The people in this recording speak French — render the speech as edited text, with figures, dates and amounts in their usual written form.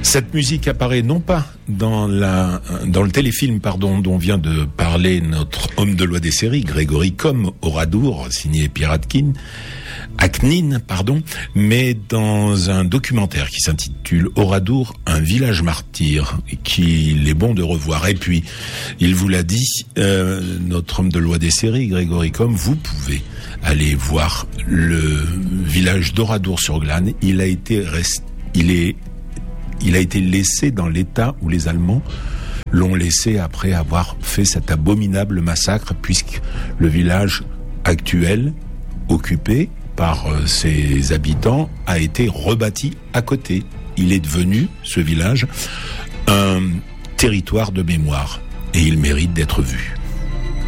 Cette musique apparaît non pas dans le téléfilm, dont vient de parler notre homme de loi des séries, Grégory Comm, Oradour, signé Pierre Aknin, mais dans un documentaire qui s'intitule Oradour, un village martyr, qu'il est bon de revoir. Et puis, il vous l'a dit, notre homme de loi des séries, Grégory Comm, vous pouvez aller voir le village d'Oradour-sur-Glane. Il a été laissé dans l'état où les Allemands l'ont laissé après avoir fait cet abominable massacre, puisque le village actuel, occupé par ses habitants, a été rebâti à côté. Il est devenu, ce village, un territoire de mémoire, et il mérite d'être vu.